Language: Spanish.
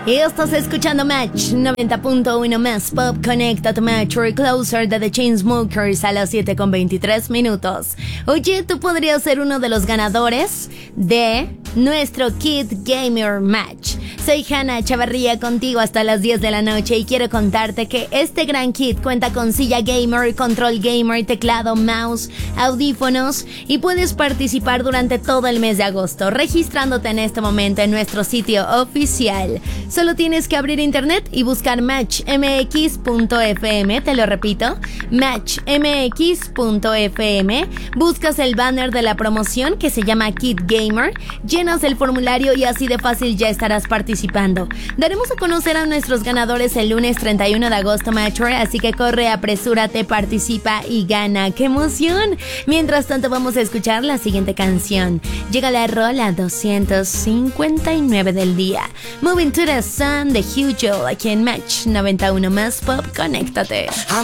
Y estás escuchando Match 90.1 más Pop. Connect to Match or Closer de The Chainsmokers a las 7:23. Oye, tú podrías ser uno de los ganadores de nuestro Kit Gamer Match. Soy Hanna Chavarría contigo hasta las 10 de la noche y quiero contarte que este gran kit cuenta con silla gamer, control gamer, teclado, mouse, audífonos y puedes participar durante todo el mes de agosto registrándote en este momento en nuestro sitio oficial. Solo tienes que abrir internet y buscar matchmx.fm, te lo repito, matchmx.fm, buscas el banner de la promoción que se llama Kit Gamer, llenas el formulario y así de fácil ya estarás participando. Daremos a conocer a nuestros ganadores el lunes 31 de agosto, Metro, así que corre, apresúrate, participa y gana. ¡Qué emoción! Mientras tanto vamos a escuchar la siguiente canción. Llega la rola 259 del día. Moving to the Sun de Hugo aquí en Match 91 más Pop. Conéctate.